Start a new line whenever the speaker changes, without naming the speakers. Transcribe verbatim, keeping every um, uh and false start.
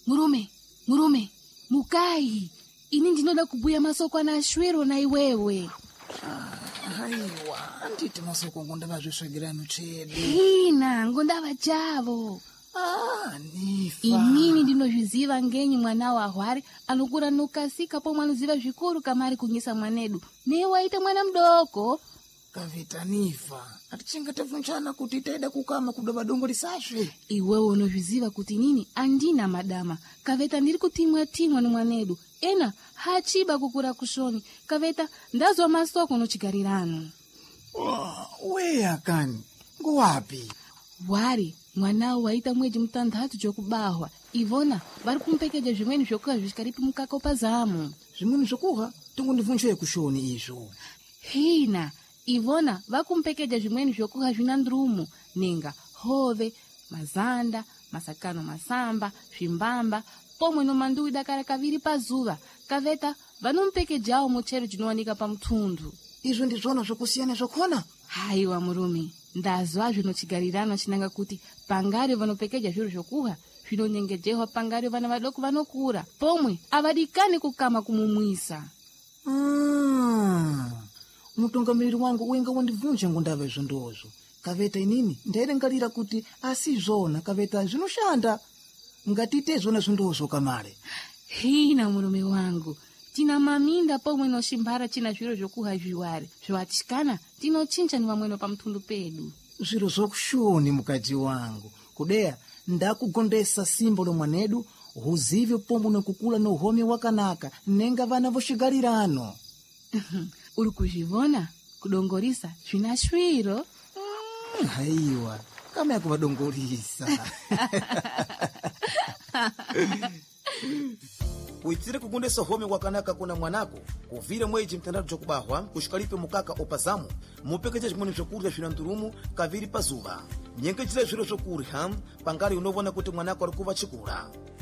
Murume, murume, mukai. Ini ndinoda kubuya masoko na shwiro na iwewe.
Haiwa, nditi masoko ngondava zvesvagirano chedu.
Hina, ngondava chavo.
Ah, Nifa.
Inini ndinozviziva ngenyi mwana wa hwari anokura nokasika po mwanoziva zvikuru kamari kunyisa mwanedu. Ni waita mwana mdoko.
Kavita Nifa, atichinga tavunchana kuti taida kukama kudoba dongo lisashwe.
Iwewe unozviziva kuti nini andina madama. Kaveta ndiri kutimwa timwa ni mwanedu. Ena hachiba kukura kushoni. Kaveta ndazwa masoko nochigarirano.
Oh, wea kani, nguwapi?
Wari, mwana waita mwezi mtandatu jokubahwa. Ivona, vari kumpekeja zvimweni zvokuha zvisikaripi mukaka upazamu.
Zvimweni zvokuha? Tungu ndivunchoye kushoni izvo.
Hina, Ivona, vakumpekeja zvimweni zvokuha zvina ndrumu. Ninga, hove, mazanda, masakano masamba, zvimbamba, pomwe nomanduwi dakara kaviri pazuva. Kaveta, vanompekejawo muchero jinowanika pamutundu.
Izvo ndizvona zvokusiyana zvakona?
Haiwa murume, ndazwa zvinochigarirano chinanga kuti pangari vanopekeja zviro zvokuha zvinonyengejerwa pangari vana vadoko vanokura. Pomwe, avadikani kukama kumumwisa.
Ah, mutungamiri wangu uenga wandivunja ngondava izvo ndozvo. Kaveta inini, ndairangarira kuti asi zvona Kaveta zvinoshanda. Ngatite zvona zvondozvo kamare.
Hina murume wangu, tina maminda pomwe noshimbara china zviro zvokuha zviwari. Zvoatikana, tinochinja ni vamweno pamutundu pedu.
Zviro zvokushoni mukadzi wangu. Kudeya, ndakugondesa simbo lomwanedu, huzive pomwe nokukula nohome wakanaka, nenga vana voshigarirano.
Uri kuzvivona, kudongorisa, zvina shwiro.
Mm, haiwa, kama ya kuvadongorisa.
Kuitire kugondesa home wakanaka kuna mwanako, kuvire mwezi mtandatu chokubahwa, kushikalipe mukaka opazamu, mupekeja zvimweni zvokurya zvina ndurumu kaviri pazuva. Nyengenyera zviro zvokurya, pangari unovona kuti mwanako ari kuva chikura.